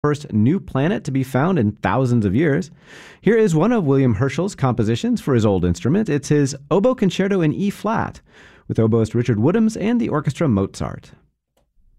first new planet to be found in thousands of years. Here is one of William Herschel's compositions for his old instrument. It's his Oboe Concerto in E-flat, with oboist Richard Woodhams and the orchestra Mozart.